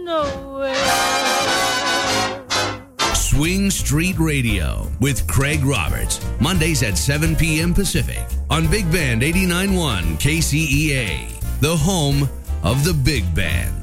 nowhere. Swing Street Radio with Craig Roberts. Mondays at 7 p.m. Pacific on Big Band 89.1 KCEA, the home of the big band.